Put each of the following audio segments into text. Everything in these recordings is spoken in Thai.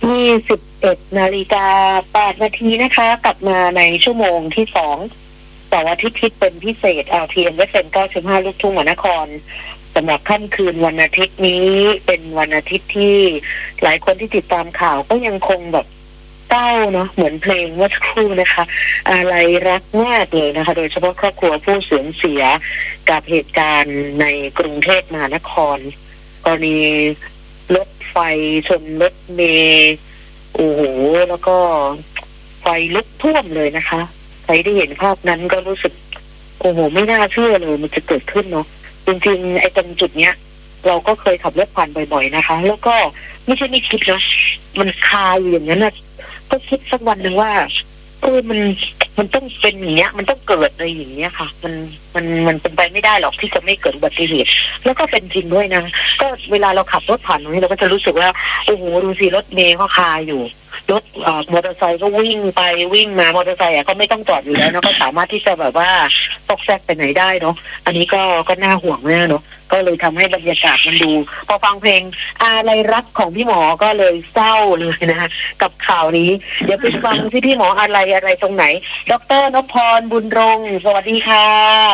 21:08 น.8 นาทีนะคะกลับมาในชั่วโมงที่2เสาร์อาทิตย์ที่เป็นพิเศษ LTM FM 95 ลูกทุ่งมหานครสำหรับค่ำคืนวันอาทิตย์นี้เป็นวันอาทิตย์ที่หลายคนที่ติดตามข่าวก็ยังคงแบบเศร้าเนาะเหมือนเพลงเมื่อสักครู่นะคะอะไรรักมากเลยนะคะโดยเฉพาะครอบครัวผู้สูญเสียกับเหตุการณ์ในกรุงเทพมหานครกรณีรถไฟชนรถเมล์โอ้โหแล้วก็ไฟลุกท่วมเลยนะคะใครได้เห็นภาพนั้นก็รู้สึกโอ้โหไม่น่าเชื่อเลยมันจะเกิดขึ้นเนาะจริงๆไอ้ตรงจุดเนี้ยเราก็เคยขับรถผ่านบ่อยๆนะคะแล้วก็ไม่คิดเนาะมันคาอยู่อย่างนั้นนะก็คิดสักวันหนึ่งว่ามันต้องเป็นอย่างเงี้ยมันต้องเกิดอะไรอย่างเงี้ยค่ะมันเป็นไปไม่ได้หรอกที่จะไม่เกิดอุบัติเหตุแล้วก็เป็นจริงด้วยนะก็เวลาเราขับรถผ่านตรงนี้เราก็จะรู้สึกว่าโอ้โหดูสิรถเมล์ก็คาอยู่รถมอเตอร์ไซค์ก็วิ่งไปวิ่งมามอเตอร์ไซค์ก็ไม่ต้องจอดอยู่แล้วนะก็สามารถที่จะแบบว่าตกแซกไปไหนได้เนาะอันนี้ก็น่าห่วงแน่เนาะก็เลยทำให้บรรยากาศมันดูพอฟังเพลงอะไรรักของพี่หมอก็เลยเศร้าเลยนะคะกับข่าวนี้เดี๋ยวไปฟังที่พี่หมออะไรตรงไหนดร.นพพรบุญรงค์สวัสดีค่ะ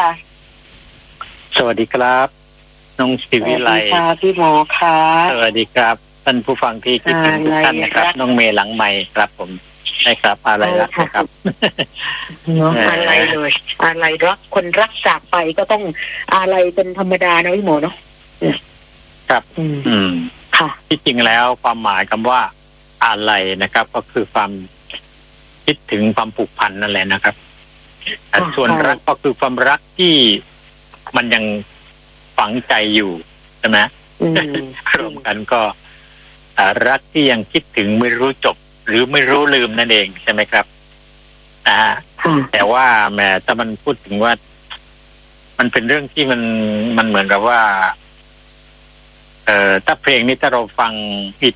สวัสดีครับน้องศิวิไลค่ะพี่หมอค่ะสวัสดีครับท่านผู้ฟังที่คิดถึงทุกท่านนะครับน้องเมย์หลังไมค์ครับผมใช่ครับอะไรรักนะครับเนาะอะไรเลยอะไรรักคนรักจากไปก็ต้องอะไรเป็นธรรมดานะพี่หมอเนาะครับค่ะที่จริงแล้วความหมายคำว่าอะไรนะครับก็คือความคิดถึงความผูกพันนั่นแหละนะครับส่วนรักก็คือความรักที่มันยังฝังใจอยู่ใช่ไหมรวมกันก็รักที่ยังคิดถึงไม่รู้จบหรือไม่รู้ลืมนั่นเองใช่ไหมครับแต่ว่าแม้ถ้ามันพูดถึงว่ามันเป็นเรื่องที่มันเหมือนกับว่าถ้าเพลงนี้ถ้าเราฟัง